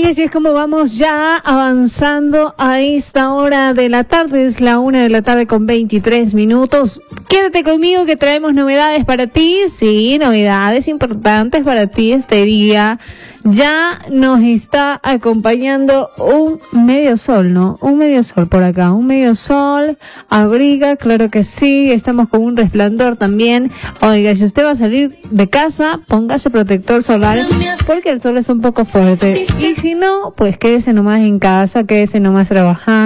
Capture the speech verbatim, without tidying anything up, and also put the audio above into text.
Y así es como vamos ya avanzando a esta hora de la tarde. Es la una de la tarde con veintitrés minutos. Quédate conmigo que traemos novedades para ti. Sí, novedades importantes para ti este día. Ya nos está acompañando un medio sol, ¿no? Un medio sol por acá, un medio sol, abriga, claro que sí, estamos con un resplandor también. Oiga, si usted va a salir de casa, póngase protector solar, porque el sol es un poco fuerte. Y si no, pues quédese nomás en casa, quédese nomás trabajando.